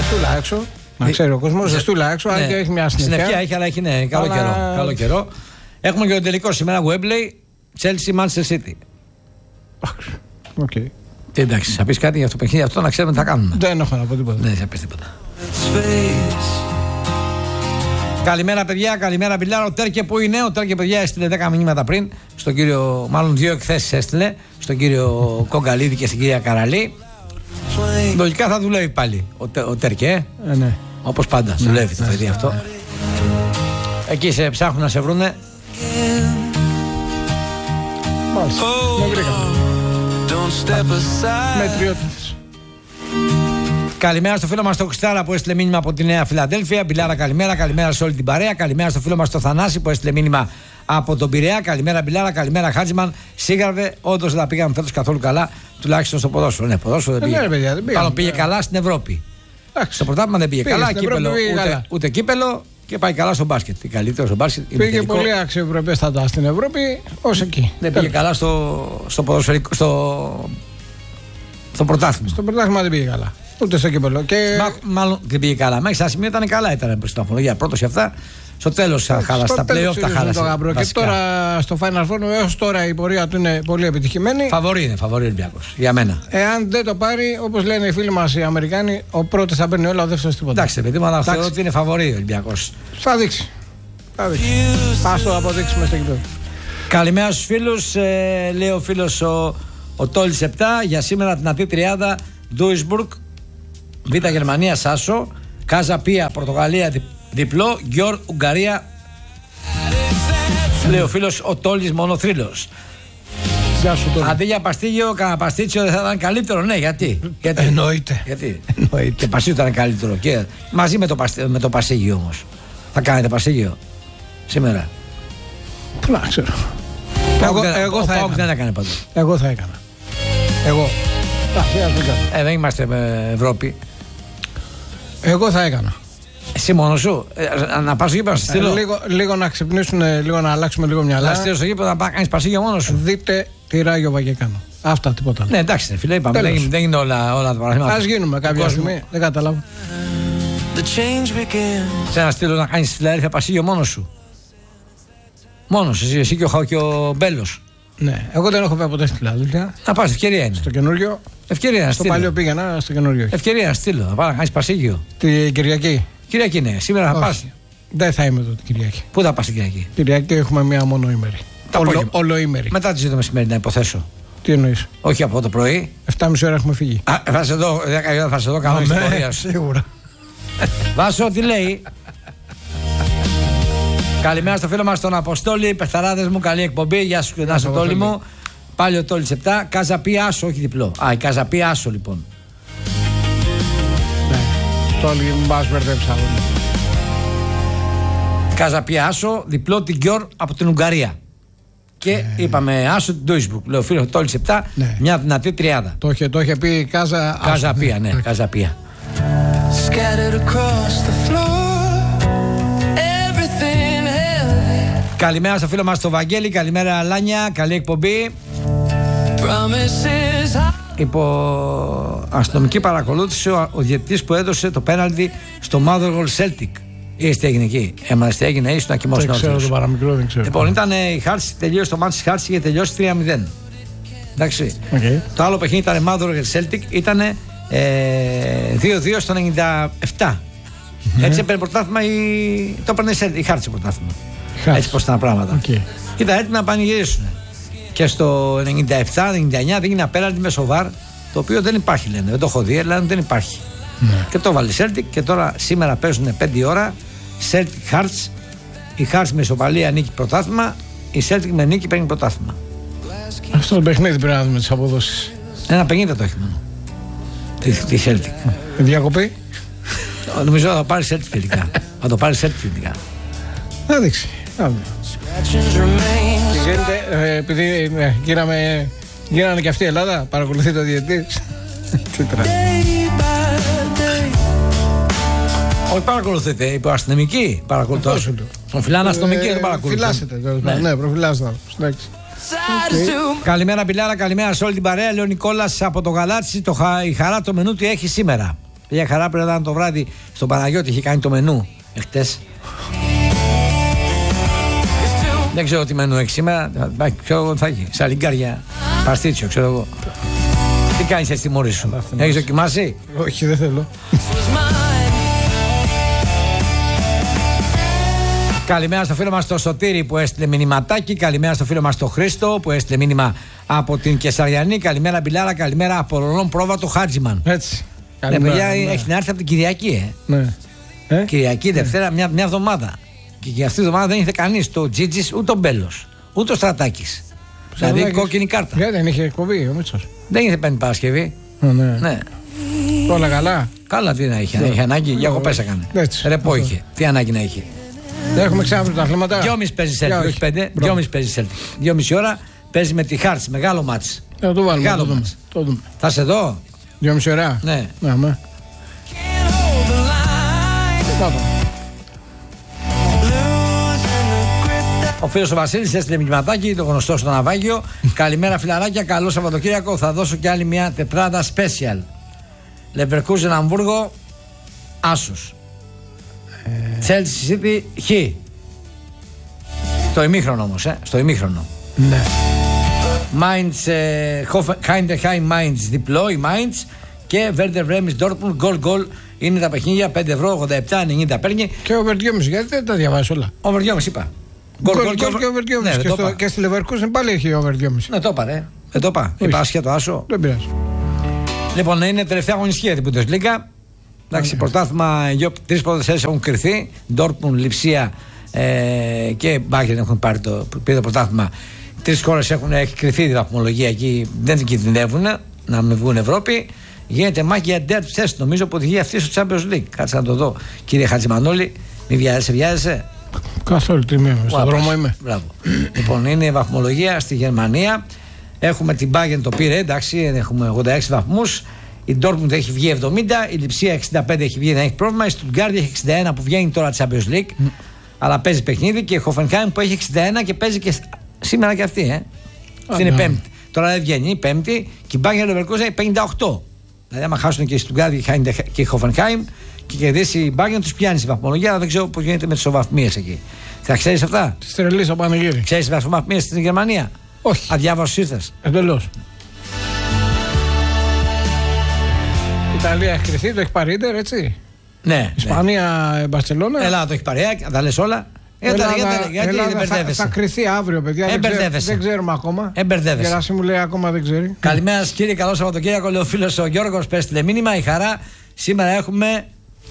ζεστούλα έξω. Να ξέρει ο κόσμος, ζεστούλα έξω. Αν και έχει μια συννεφιά. Συννεφιά έχει, αλλά έχει καλό καιρό. Έχουμε και το τελικό σήμερα. Wembley, Chelsea, Manchester City. Οκ. Εντάξει, θα πεις κάτι για αυτό το παιχνίδι, αυτό να ξέρουμε τι θα κάνουμε. Δεν έχω να πω τίποτα. Δεν θα πεις τίποτα. Καλημέρα, παιδιά, καλημέρα, Μπιλάρα. Ο Τέρκε που είναι, ο Τέρκε, παιδιά, έστειλε 10 μηνύματα πριν στον κύριο, μάλλον 2 εκθέσεις έστειλε στον κύριο Κογκαλίδη και στην κυρία Καραλή. Λογικά θα δουλεύει πάλι ο Τέρκε. Ναι. Όπως πάντα, δουλεύει το παιδί αυτό. Εκεί σε ψάχνουν να σε βρούνε. Μάλιστα. Με βρήκαμε. Μετριότητες. Καλημέρα στο φίλο μας το Χριστάρα που έστειλε μήνυμα από τη Νέα Φιλαδέλφια. Μπιλάρα, καλημέρα. Καλημέρα σε όλη την παρέα. Καλημέρα στο φίλο μας το Θανάση που έστειλε μήνυμα από τον Πειραιά. Καλημέρα, Μπιλάρα. Καλημέρα, Χάτζιμαν. Σίγαρβε, όντως δεν τα πήγαμε φέτος καθόλου καλά, τουλάχιστον στο ποδόσφαιρο. Ναι, ποδόσφαιρο δεν πήγε. Ναι, παιδιά, δεν πήγαμε. Πήγε καλά στην Ευρώπη. Στο πρωτάθλημα δεν πήγε καλά. Κύπελο, ούτε κύπελο. Και πάει καλά στο μπάσκετ. Καλύτερο στο μπάσκετ. Πήγε πολύ αξιοπρεπέστατα στην Ευρώπη, ως εκεί. Δεν πήγε καλά στο ποδοσφαιρικό. Στο πρωτάθλημα. Στο πρωτάθλημα δεν πήγε καλά. Ούτε στο κύπελο. Μάλλον δεν πήγε καλά. Μέχρι στα σημεία ήταν καλά. Ήταν προ την αμφολογία. Πρώτο και αυτά. Στο τέλος θα χάλασε. Στα play-off τα χάλασε. Και τώρα στο Final Four, έως τώρα η πορεία του είναι πολύ επιτυχημένη. Φαβορί είναι, φαβορί Ολυμπιακός. Για μένα. Εάν δεν το πάρει, όπως λένε οι φίλοι μας οι Αμερικάνοι, ο πρώτος θα παίρνει όλα, ο δεύτερος τίποτα. Εντάξει, παιδί μου, αλλά θεωρώ ότι είναι φαβορί ο Ολυμπιακός. Θα δείξει. Ας το αποδείξουμε στο κήπεδο. Καλημέρα στους φίλους. Λέει ο φίλος ο Τόλης 7 για σήμερα την Ατή 30 Duisburg, Β' Γερμανία Σάσο, Κάζα Πία Πορτογαλία διπλό, Γιόρ Ουγγαρία. Λέει ο φίλος ο Τόλης μονοθρύλος. Γεια σου Τόλη. Αντί για παστίγιο, κανένα παστίτσιο δεν θα ήταν καλύτερο, ναι, γιατί. Εννοείται. Γιατί. Και παστίγιο ήταν καλύτερο. Και μαζί με το παστίγιο όμως. Θα κάνετε παστίγιο σήμερα? Πού να ξέρω. Εγώ θα έκανα. Δεν έκανε πάντως. Εγώ θα έκανα. Εγώ. Δεν είμαστε Ευρώπη. Εγώ θα έκανα. Εσύ μόνος σου. Να πας στο γήπεδο να στείλω. Λίγο να ξυπνήσουν, λίγο να αλλάξουμε λίγο μυαλά. Να στείλω στο γήπεδο να πάει κάνεις πασίγιο μόνος σου. Δείτε τι ράγιο Βαγεκάνο. Αυτά, τίποτα. Ναι, εντάξει, φίλε, είπαμε. Δεν είναι όλα τα πράγματα. Ας γίνουμε κάποια στιγμή. Δεν καταλάβω. Σε να στείλω να κάνεις Φιλαδέλφια πασίγιο μόνος σου. Μόνος, εσύ και ο Μπέλος. Ναι, εγώ δεν έχω πάει ποτέ στη Φιλαδέλφια. Να πας, ευκαιρία είναι. Στο καινούριο. Ευκαιρία να στείλω. Στο παλιό πήγαινα, στο καινούριο. Ευκαιρία να στείλω. Να πάω να κάνεις πασίγιο. Την Κυριακή. Κυριακή, ναι. Σήμερα θα πας. Δεν θα είμαι εδώ την Κυριακή. Πού θα πας την Κυριακή? Κυριακή έχουμε μία μόνο ημέρη. Ολοήμερη. Μετά τις 2 το μεσημέρι, να υποθέσω. Τι εννοείς? Όχι από το πρωί. 7,5 ώρα έχουμε φύγει. Θα σε δω, 10 η ώρα θα σε δω καλό στην πορεία σου. Σίγουρα. Βάσο, τι λέει? Καλημέρα στο φίλο μας τον Αποστόλη. Πεθαράδες μου, καλή εκπομπή. Γεια σου, Νάσο Τόλι μου. Πάλι ο Τόλης 7. Καζαπί Άσο, όχι διπλό. Η Καζαπί Άσο λοιπόν. Ναι, Τόλι μου μπας μπερδέψα. Καζαπί Άσο, διπλό την Γιόρ από την Ουγγαρία. Και είπαμε Άσο την Duisburg. Λέω φίλο Τόλης 7, μια δυνατή 30. Το είχε πει Καζαπία, ναι, Καζαπία. Καλημέρα στο φίλο μας το Βαγγέλη. Καλημέρα Λάνια, καλή εκπομπή. Υπό αστυνομική παρακολούθηση ο διαιτητής που έδωσε το πέναλτι στο Motherwell Celtic. Είδες τι έγινε εκεί? Έμαθες τι έγινε? Ήσουν να κοιμώσουν. Δεν ξέρω το παραμικρό, δεν ξέρω. Λοιπόν, ήταν η Χάρτς, τελείωσε το μάτς της Χάρτς, είχε τελειώσει 3-0. Εντάξει. Το άλλο παιχνίδι ήταν Motherwell Celtic, ήταν 2-2 στο 97. Έτσι έπαιρνε πρωτάθλημα το έπαιρνε η Χάρτς πρωτάθλημα. Έτσι πως ήταν τα πράγματα. Ήταν έτοιμοι να πανηγυρίσουν. Και στο 97-99 δίνει απέναντι με σοβάρ, το οποίο δεν υπάρχει, λένε. Δεν το έχω δει, αλλά δεν υπάρχει. Και το βάλει Celtic και τώρα σήμερα παίζουν 5 ώρα. Celtic Hearts. Η Hearts με ισοπαλία νίκη πρωτάθλημα. Η Celtic με νίκη παίρνει πρωτάθλημα. Αυτό το παιχνίδι πρέπει να δούμε τις αποδόσεις. 1,50 το έχει μόνο. Τη Celtic. Διακοπή. Νομίζω θα το πάρει Celtic τελικά. Θα το πάρει Celtic τελικά. Να δείξει. Επειδή γίνανε και αυτή η Ελλάδα, παρακολουθεί το διαιτητής. Όχι παρακολουθείτε, είπε αστυνομική. Τον φιλάνε αστυνομική, δεν παρακολουθείτε. Φυλάσσετε, ναι, προφυλάσσετε. Καλημέρα Πιλάρα, καλημέρα σε όλη την παρέα. Λέει ο Νικόλας από το Γαλάτσι. Η χαρά το μενού τι έχει σήμερα. Για χαρά πρέπει να ήταν το βράδυ στον Παναγιώτη, είχε κάνει το μενού εχθές. Δεν ξέρω τι μενού έχει σήμερα. Ξέρω εγώ τι θα έχει. Σαλιγκάρια, παστίτσιο, ξέρω εγώ. Τι κάνεις έτσι τη μόρη σου? Έχεις δοκιμάσει? Όχι, δεν θέλω. Καλημέρα στο φίλο μας το Σωτήρη που έστειλε μηνυματάκι. Καλημέρα στο φίλο μας το Χρήστο που έστειλε μήνυμα από την Κεσαριανή. Καλημέρα Μπιλάρα, καλημέρα από Ρολόν Πρόβατο Χάτζιμαν. Έτσι. Ναι, παιδιά, έχει να έρθει από την Κυριακή. Ναι. Κυριακή, Δευτέρα, μια εβδομάδα. Και για αυτή τη εβδομάδα δεν ήρθε κανείς. Το Τζίτζης, ούτε ο Μπέλος, ούτε ο Στρατάκης. Δηλαδή κόκκινη κάρτα. Γιατί δεν είχε εκπομπή ο Μίτσος? Δεν ήρθε πέμπτη Παρασκευή. Ναι. Όλα καλά. Καλά, τι να είχε. Είχε ανάγκη, για κοπές έκανε. Ρεπό είχε. Τι ανάγκη να είχε. Δεν έχουμε ξανά τα αθλήματα. 2,5 παίζει Celtic, όχι 5. 2,5 παίζει Celtic. 2,5 ώρα παίζει με τη Χάρτς, μεγάλο μάτς. Το βάλουμε. Μεγάλο μάτς. Θα είσαι εδώ? 2,5 ώρα. Ναι. Ο φίλος ο Βασίλης έστειλε μηνυματάκι, το γνωστό στο ναυάγιο. Καλημέρα φιλαράκια, καλό Σαββατοκύριακο. Θα δώσω και άλλη μια τετράδα special. Leverkusen Αμβούργο, Άσος. Chelsea City, Χ. Στο ημίχρονο όμως, στο ημίχρονο. Ναι. Mainz, Heidenheim Mainz, διπλό η Mainz. Και Werder Bremen Dortmund, γκολ. Είναι τα παιχνίδια, 5 ευρώ, 87-90 παίρνει. Και over 2,5, γιατί δεν τα διαβάζεις όλα? Over 2,5 είπα. Γκολ και over 2,5. Ναι, και στη Leverkusen πάλι έχει over 2,5. Ναι, το είπα, ρε. Δεν το είπα. Είπα ασχέτω άσο. Δεν πειράζει. Λοιπόν, είναι τελευταία αγωνιστική για την Bundesliga. Εντάξει, πρωτάθλημα, 3 πρώτες θέσεις έχουν κρυθεί. Dortmund, Λιψία και Bayern έχουν πάρει το πρωτάθλημα. 3 χώρες έχει κρυθεί τη βαθμολογία εκεί, δεν κινδυνεύουν να μην βγουν Ευρώπη. Γίνεται μάχη για την τέταρτη θέση. Νομίζω που οδηγεί αυτή στο Champions League. Κάτσε να το δω, κύριε Χατζημανόλη. Μην βιάζεσαι. Καθόλου τιμή. Στον δρόμο είμαι. Μπράβο. Λοιπόν, είναι η βαθμολογία στη Γερμανία. Έχουμε την Bayern το πήρε, εντάξει, έχουμε 86 βαθμούς. Η Dortmund έχει βγει 70, η Λιψία 65 έχει βγει, δεν έχει πρόβλημα. Η Stuttgart έχει 61 που βγαίνει τώρα Champions League, αλλά παίζει παιχνίδι. Και η Hoffenheim που έχει 61 και παίζει και σήμερα και αυτή. Αυτή είναι πέμπτη. Τώρα δεν βγαίνει, η πέμπτη. Και η Bayern Leverkusen έχει 58. Δηλαδή, άμα χάσουν και η Stuttgart και η Hoffenheim και κερδίσει η Bayern, του πιάνει στη βαθμολογία. Αλλά δεν ξέρω πώς γίνεται με τις ισοβαθμίες εκεί. Θα ξέρεις αυτά? Τη τρελή στο πανηγύρι. Ξέρεις τις βαθμίες στην Γερμανία? Όχι. Αδιάβασος ήρθες? Εντελώς. Η Ιταλία έχει κρυθεί, το έχει πάρει Ίντερ, έτσι. Ναι. Ισπανία, Μπαρσελόνα. Ελλάδα το έχει πάρει, τα λες όλα. Γιατί δεν μπερδεύεσαι? Θα κρυθεί αύριο, παιδιά. Δεν ξέρουμε ακόμα. Εμπερδεύεσαι. Γεράση μου λέει ακόμα δεν ξέρει. Καλημέρα σας κύριε, καλό Σαββατοκύριακο. Λέει ο φίλος ο Γιώργος, πέστειλε μήνυμα. Η χαρά. Σήμερα έχουμε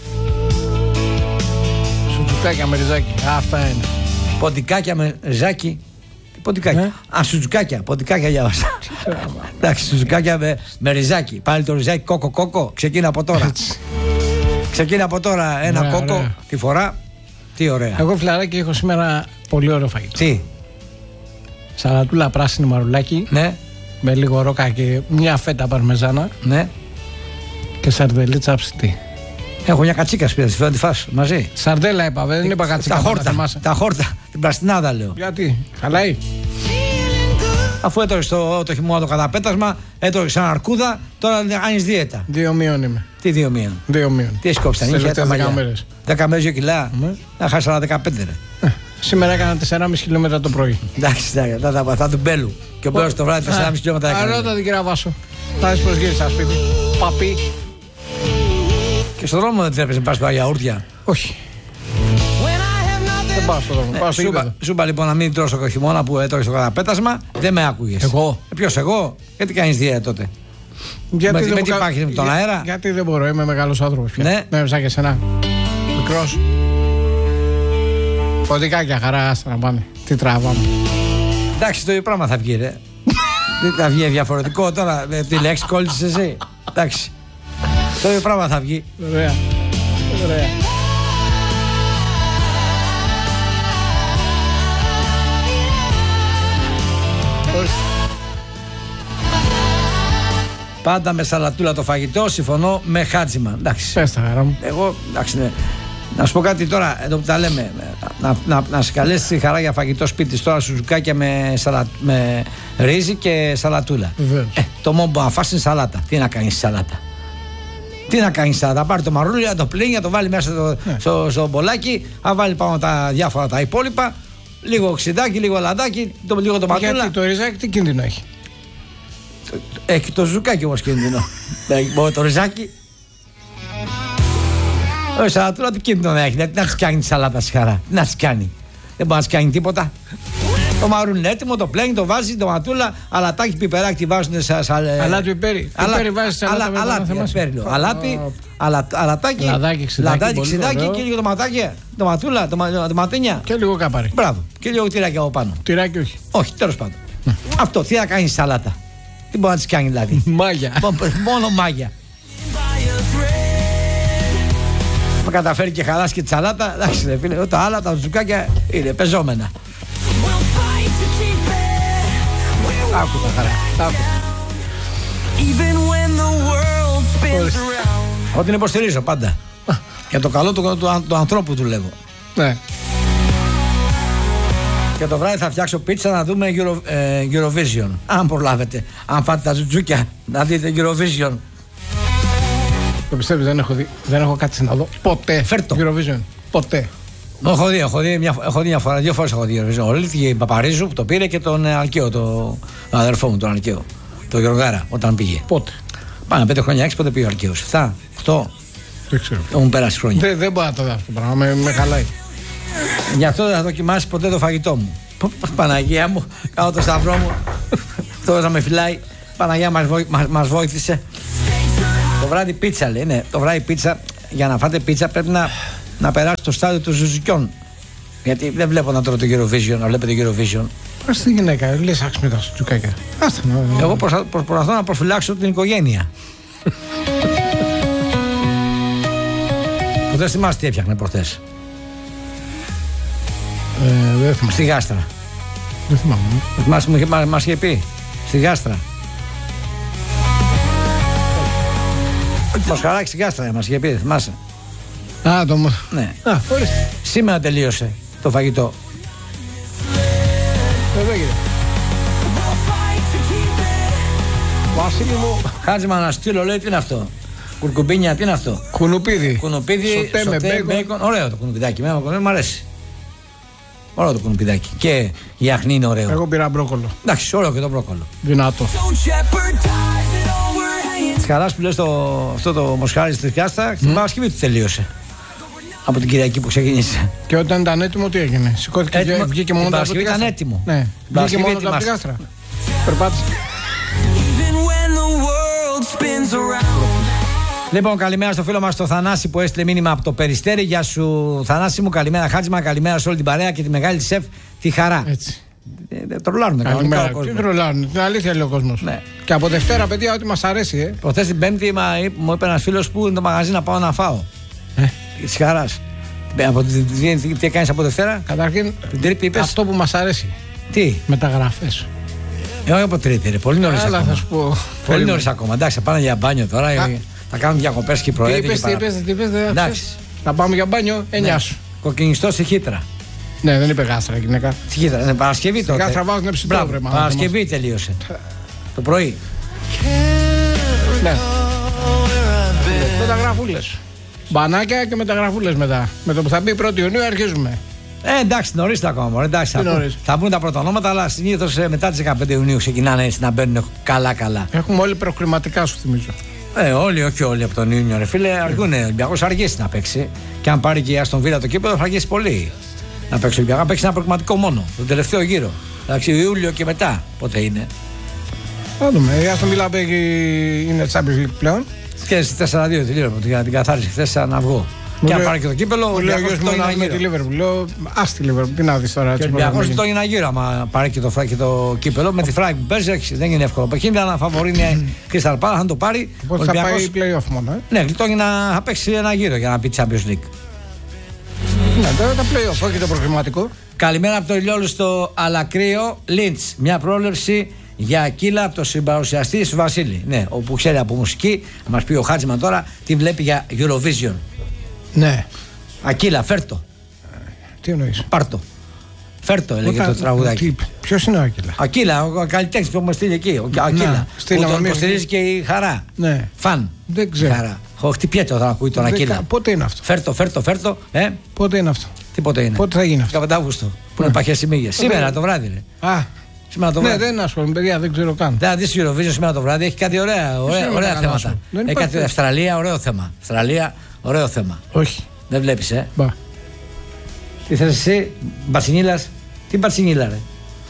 σουτζουκάκια με ριζάκι. Αυτά είναι. Ποντικάκια με ριζάκι. Ποντικάκια. Σουτζουκάκια. Ποντικάκια διάβασα. Εντάξει, σουτζουκάκια με ριζάκι. Πάλι το ριζάκι κόκο. Ξεκίνα από τώρα. Ξεκίνα από τώρα ένα κόκο τη φορά. Τι ωραία. Εγώ φιλαράκι έχω σήμερα πολύ ωραίο φαγητό. Τι? Σαλατούλα πράσινη μαρουλάκι. Ναι. Με λίγο ρόκα και μια φέτα παρμεζάνα. Ναι. Και σαρδελίτσα ψητή. Έχω μια κατσίκα σπίτι, θέλω να τη φας μαζί. Σαρδέλα είπα, δεν είπα κατσίκα. Τα χόρτα, την πραστινάδα λέω. Γιατί, χαλάει. Αφού έτρωγες το χειμώνα το καταπέτασμα, έτρωγες σαν αρκούδα, τώρα κάνεις δίαιτα. 2 μείον είμαι. Τι 2 μείον? 2 μείον. Τι έχεις κόψει, τα νύχια, 10 μέρες. 10 μέρες 2 κιλά. Να χάσει άλλα 15 ρε. Σήμερα έκανα 4,5 χιλιόμετρα το πρωί. Εντάξει, θα του μπέλου. Και ο Μπέλος το βράδυ 4,5 χιλιόμετρα έκανε. Αρώτα την κυρία Βάσο. Θα δεις πως γύρισα σπίτι. Παπί. Και στον δρόμο δεν τρέπεσαι να πας στα γιαούρτια? Όχι. Δεν πάω στον δρόμο. Πάω στο γήπεδο. Σου είπα λοιπόν να μην τρως το χειμώνα που έτρωγες το καταπέτασμα. Δεν με άκουγες. Εγώ? Ποιος εγώ? Γιατί κάνεις δίαιτα τότε? Γιατί με τι υπάρχει με τον αέρα? Γιατί δεν μπορώ, είμαι μεγάλος άνθρωπος πια. Ναι. Με έμεσα και εσένα. Μικρός. Ποντικάκια χαρά, άστα να πάνε. Τι τράβαμε. Εντάξει, το ίδιο πράγμα θα βγει ρε. Δεν θα βγει διαφορετικό τώρα. Τη λέξη κόλλησες εσύ. Εντάξει. Το ίδιο πράγμα θα βγει. Ωραία. Ωραία. Πάντα με σαλατούλα το φαγητό, συμφωνώ με Χάτζιμαν. Εντάξει. Πες τα χαρά μου. Εγώ, εντάξει, ναι. Να σου πω κάτι τώρα, εδώ που τα λέμε. Να σε καλέσει η χαρά για φαγητό σπίτι τώρα, σουζουκάκια με ρύζι και σαλατούλα. Βεβαίως. Το μόνο που να φας είναι σαλάτα. Τι να κάνεις σαλάτα? Τι να κάνει, θα πάρει το μαρούλι, να το πλύνει, να το βάλει μέσα στο μπολάκι, θα βάλει πάνω τα διάφορα τα υπόλοιπα. Λίγο οξυδάκι, λίγο λαδάκι, λίγο το ματούλα. Γιατί το ριζάκι τι κίνδυνο έχει? Έχει το ζουκάκι όμως κίνδυνο. Το ριζάκι. Όχι, σαλατούλα τι κίνδυνο να έχει. Τι να τη κάνει τη σαλάτα στη χαρά. Τι να τη κάνει. Δεν μπορεί να τη κάνει τίποτα. Το μαρούν είναι έτοιμο, το πλένει, το βάζει, το ματούλα, αλατάκι, πιπεράκι, τη βάζουν σε αλάτι, πιπέρι. Πιπέρι βάζει σε αλάτι, αλατάκι, λαδάκι, ξιδάκι και λίγο το ματούλα, το ματίνια. Και λίγο κάπαρι. Μπράβο. Και λίγο τυράκι από πάνω. Τυράκι όχι. Όχι, τέλος πάντων. Αυτό, τι θα κάνει σαλάτα. Τι μπορεί να τη κάνει δηλαδή. Μάγια. Μόνο μάγια. Μα καταφέρει και χαλάσει και τη σαλάτα. Εντάξει, ρε φίλε, τα άλλα τα ζουκάκια είναι πεζόμενα. Άκου τα χαρά. Ότι την υποστηρίζω πάντα. Για το καλό του ανθρώπου δουλεύω. Ναι. Και το βράδυ θα φτιάξω πίτσα να δούμε Eurovision. Αν προλάβετε. Αν φάτε τα ζουτζούκια να δείτε Eurovision. Το πιστεύεις, δεν έχω κάτι να δω. Ποτέ. Φέρτο. Eurovision. Ποτέ. Έχω δει μια φορά, 2 φορές έχω δει Eurovision. Ο Λίθη Παπαρίζου που το πήρε και τον Αλκαίο, τον αδερφό μου, τον Αλκαίο. Τον Γεωργάρα, όταν πήγε. Πότε? Πάνε 5 χρόνια, 6 πότε πήγε ο Αλκαίος. 7, 8. Δεν ξέρω. Έχουν περάσει χρόνια. Δεν μπορώ να το δω αυτό το πράγμα. Με χαλάει. Γι' αυτό δεν θα δοκιμάσει ποτέ το φαγητό μου. Παναγία μου, κάνω το σταυρό μου. Αυτό να με φυλάει. Παναγία μας βόηθησε. Το βράδυ πίτσα λέει. Ναι, το βράδυ πίτσα. Για να φάτε πίτσα πρέπει να περάσει το στάδιο των ζουζουκιών. Γιατί δεν βλέπω να τρώω το Eurovision, να βλέπετε το Eurovision. Πώς τη γυναίκα, λες άξι τα τσουκάκια. Εγώ προσπαθώ να προφυλάξω την οικογένεια. Που δεν θυμάσαι τι έφτιαχνε προχθές. Δεν θυμάμαι. Στη Γάστρα. Δεν θυμάμαι. Μας είχε πει. Στη Γάστρα. Μας χαράξει στη Γάστρα μας είχε πει, δεν θυμάσαι. Α, το μου. Ναι. Ορίστε. Σήμερα τελείωσε το φαγητό. Εδώ έγινε. Βασίλη μου. Χάτζημα να στείλω, λέει, τι είναι αυτό. Κουρκουμπίνια, τι είναι αυτό. Κουνουπίδι. Σωτέ με μπέικον. Ωραίο το κουνουπιδάκι. Μου αρέσει. Ωραίο το κουνουπιδάκι. Και η αχνή είναι ωραίο. Εγώ πήρα μπρόκολο. Εντάξει, ωραίο και το μπρόκολο. Δυνατό. Τη χαρά που λες αυτό το μοσχάρι στη Γάστρα, την Παρασκευή του τελείωσε. Από την Κυριακή που ξεκίνησε. Και όταν ήταν έτοιμο, τι έγινε? Σηκώθηκε και βγήκε μόνο από την ήταν έτοιμο. Ναι, βγήκε μόνο από την Γάστρα. Περπάτησε. Λοιπόν, καλημέρα στο φίλο μας το Θανάση που έστειλε μήνυμα από το Περιστέρι. Γεια σου, Θανάση μου. Καλημέρα, Χάτζημα. Καλημέρα σε όλη την παρέα και τη μεγάλη σεφ τη Χαρά. Έτσι. Τρολάρουν κανονικά. Τι τρολάρουν, την αλήθεια λέει ο κόσμος. Ναι. Και από Δευτέρα, παιδιά, ό,τι μας αρέσει. Προχθές την Πέμπτη μου είπε ένας φίλος που είναι το μαγαζί να πάω να φάω. Τη Χαρά. Τι κάνεις από Δευτέρα? Καταρχήν, την Τρίτη είπες. Αυτό που μας αρέσει. Τι? Μεταγραφές. Όχι από Τρίτη, ρε. Πολύ νωρίς ακόμα. Θα σου πω. Πολύ νωρίς ακόμα. Εντάξει, θα πάνε για μπάνιο τώρα. Θα κάνουμε διακοπές και προέδροι. Τι είπες, εντάξει. Να πάμε για μπάνιο, 9 σου. Κοκκινιστό στη Χήτρα. Ναι, δεν είπε Γάστρα, γυναίκα. Στη Χήτρα, είναι Παρασκευή τότε. Γάστρα βάζουν ψητό, βρε. Παρασκευή τελείωσε. Το πρωί. Ναι. Μεταγραφούλες. Μπανάκια και μεταγραφούλες μετά. Με το που θα μπει 1η Ιουνίου αρχίζουμε. Εντάξει, νωρίς τα ακόμα. Εντάξει, θα μπουν τα πρώτα ονόματα, αλλά συνήθως μετά τις 15 Ιουνίου ξεκινάνε έτσι να μπαίνουν καλά-καλά. Έχουμε όλοι προκριματικά, σου θυμίζω. Όλοι, όχι όλοι από τον Ιούνιο, ρε φίλε. Αργούνε. Ο Ολυμπιακός αργήσει να παίξει. Και αν πάρει και η Αστον Βίλα το κήπεδο, θα αργήσει πολύ να παίξει ο Ολυμπιακός. Να παίξει ένα προκριματικό μόνο. Τον τελευταίο γύρο. Εντάξει, Ιούλιο και μετά. Πότε είναι. Θα δούμε. Η Αστον Βίλα είναι Champions League πλέον. Και στις 4-2 τελείω για την καθάριση χθες να βγω. Και αν πάρει και το κύπελο, ο Ολυμπιακός το είναι με τη Λίβερπουλ. Λέω, ας τη Λίβερπουλ, τι να δεις τώρα. Ο Ολυμπιακός το είναι γύρω, άμα πάρει και το κύπελο. Με τη Φράικ που παίζει, δεν είναι εύκολο. Παιχνίδι, αν φαβορεί είναι Crystal Palace, αν το πάρει. Οπότε θα πάει play-off μόνο. Ναι, γλιτώνει να παίξει ένα γύρο για να πει Champions League. Ναι, τώρα τα play-off, όχι το προκριματικό. Καλημέρα από το Ηλιόλου στο Αλακρείο. Λίντς, μια πρόβλεψη για Ακύλα από το συμπαρουσιαστή του Βασίλη. Ναι, όπου ξέρει από μουσική, θα μας πει ο Χάτζημα τώρα τι βλέπει για Eurovision. Ναι. Ακύλα, φέρτο. Τι εννοείς? Πάρτο. Φέρτο, έλεγε το τραγουδάκι. Ποιος είναι ο Ακύλα? Ακύλα, ο καλλιτέχνης που μου στείλει εκεί. Ο Ακύλα. Που τον υποστηρίζει και η Χαρά. Ναι. Φαν. Δεν ξέρω. Χαρά. Χτυπιέται όταν ακούει τον Ακύλα. Πότε είναι αυτό? Φέρτο. Πότε είναι αυτό? Τι πότε είναι? Πότε θα γίνει αυτό? 15 Αύγουστο. Που είναι παχές οι μύγες. Σήμερα το βράδυ. Σήμερα το βράδυ. Ναι, δεν ασχολούμαι, παιδιά, δεν ξέρω καν. Θα δεις Eurovision σήμερα το βράδυ, έχει κάτι ωραία θέματα. Έχει κάτι Αυστραλία, ωραίο θέμα. Όχι. Δεν βλέπεις, Μπα. Τι θες εσύ, Μπαρσινίλας? Τι Μπαρσινίλα, ρε?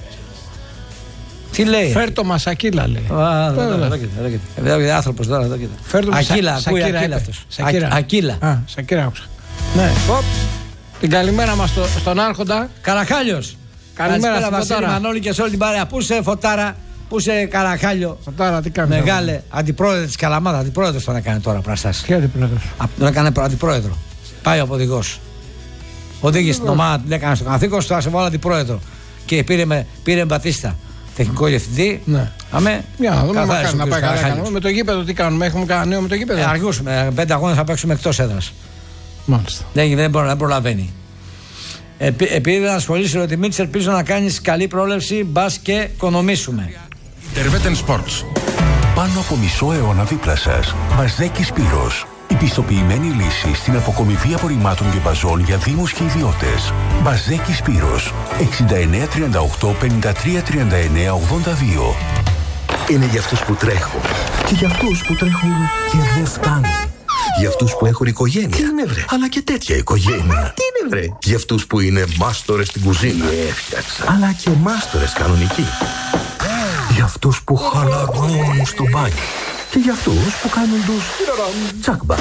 Τι λέει? Φέρτο μας Ακύλα, λέει. Εδώ κοίτα, άνθρωπος τώρα, εδώ κοίτα. Ακύλα, ακούει Ακύλα αυτός. Ακύλα. Σακύρα άκουσα. Ναι. Την καλημέρα μας στον Άρχοντα. Καραχάλιος. Καλημέρα Βασίλη Μανώλη και σε όλη την παρέα. Πού είσαι Φωτάρα, πού είσαι Καραχάλιο? Φωτάρα, τι κάνει? Μεγάλε, αντιπρόεδρο της Καλαμάτα. Αντιπρόεδρος τον έκανε τώρα πραστάς. Τι αντιπρόεδρος? Τον έκανε αντιπρόεδρο. Πάει ο οδηγός. Οδήγησε την ομάδα, την έκανε στο καθήκον, στο άσε βάλα αντιπρόεδρο. Και πήρε Μπατίστα. Τεχνικό διευθυντή. Ναι. Αμέ. Για να δούμε να πάει καλά. Με το γήπεδο τι κάνουμε, έχουμε κανένα νέο με το γήπεδο? Αργούσουμε. 5 αγώνες θα παίξουμε εκτός έδρας. Μάλιστα. Δεν προλαβαίνει. Επειδή δεν ασχολείσαι ότι Μίτσελ, ελπίζω να κάνεις καλή πρόληψη, μπας και οικονομήσουμε. Terveten Sports. Πάνω από μισό αιώνα δίπλα σας. Μπαζδέκη Σπύρος. Η πιστοποιημένη λύση στην αποκομιβή απορριμμάτων και μπαζών για δήμους και ιδιώτες. Μπαζδέκη Σπύρος. 69 38 53 39 82. Είναι για αυτούς που τρέχουν. Και για αυτούς που τρέχουν και δεν φτάνουν. Για αυτούς που έχουν οικογένεια. Τι είναι, βρε? Αλλά και τέτοια οικογένεια. Τι είναι, βρε? Για αυτούς που είναι μάστορες στην κουζίνα. Αλλά και μάστορες κανονικοί. Για αυτούς που χαλαρώνουν στο μπάνιο. Και για αυτούς που κάνουν τους τσακμπα.